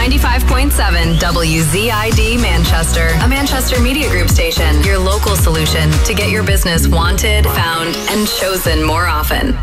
95.7 WZID Manchester, a Manchester Media Group station. Your local solution to get your business wanted, found, and chosen more often.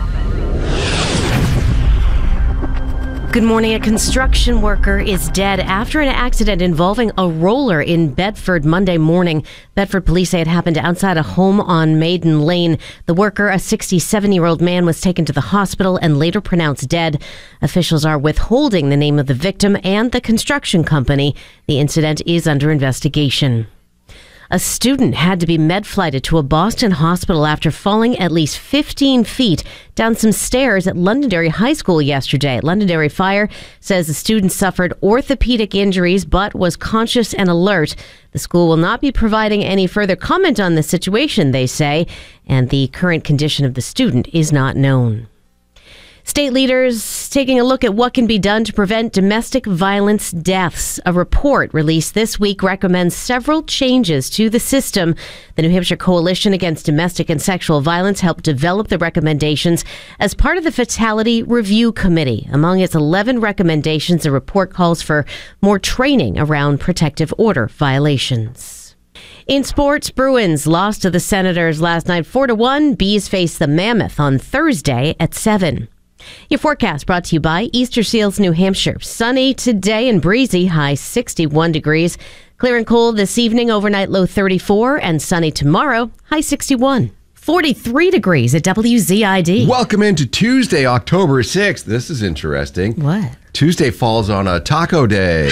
Good morning. A construction worker is dead after an accident involving a roller in Bedford Monday morning. Bedford police say it happened outside a home on Maiden Lane. The worker, a 67-year-old man, was taken to the hospital and later pronounced dead. Officials are withholding the name of the victim and the construction company. The incident is under investigation. A student had to be med-flighted to a Boston hospital after falling at least 15 feet down some stairs at Londonderry High School yesterday. Londonderry Fire says the student suffered orthopedic injuries but was conscious and alert. The school will not be providing any further comment on the situation, they say, and the current condition of the student is not known. State leaders taking a look at what can be done to prevent domestic violence deaths. A report released this week recommends several changes to the system. The New Hampshire Coalition Against Domestic and Sexual Violence helped develop the recommendations as part of the Fatality Review Committee. Among its 11 recommendations, the report calls for more training around protective order violations. In sports, Bruins lost to the Senators last night 4-1. Bees face the Mammoth on Thursday at 7. Your forecast brought to you by Easter Seals, New Hampshire. Sunny today and breezy, high 61 degrees. Clear and cool this evening, overnight low 34, and sunny tomorrow, high 61. 43 degrees at WZID. Welcome into Tuesday, October 6th. This is interesting. What? Tuesday falls on a taco day.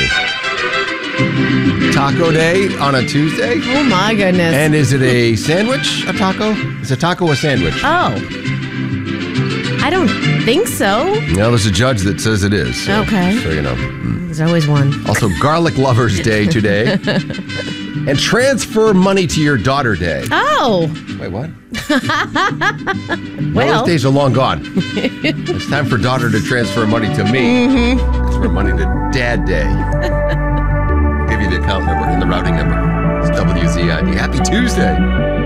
Taco day on a Tuesday? Oh my goodness. And is it a sandwich, a taco? Is a taco a sandwich? Oh. I don't think so. No, there's a judge that says it is. So, okay. So you know. There's always one. Also, Garlic Lovers Day today. And Transfer Money to Your Daughter Day. Oh. Wait, what? Well, those days are long gone. It's time for daughter to transfer money to me. Transfer money to Dad Day. I'll give you the account number and the routing number. It's WZID. Happy Tuesday.